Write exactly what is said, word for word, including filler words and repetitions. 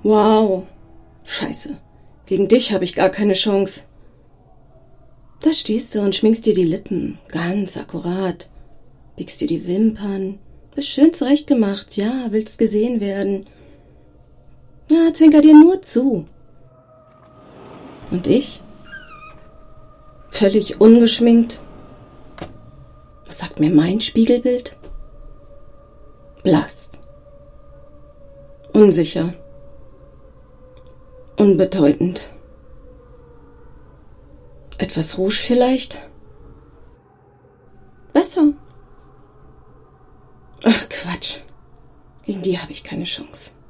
Wow. Scheiße. Gegen dich habe ich gar keine Chance. Da stehst du und schminkst dir die Lippen. Ganz akkurat. Biegst dir die Wimpern. Bist schön zurechtgemacht. Ja, willst gesehen werden. Na, zwinker dir nur zu. Und ich? Völlig ungeschminkt. Was sagt mir mein Spiegelbild? Blass. Unsicher. Unbedeutend. Etwas Rouge vielleicht? Wasser. Ach, Quatsch. Gegen die habe ich keine Chance.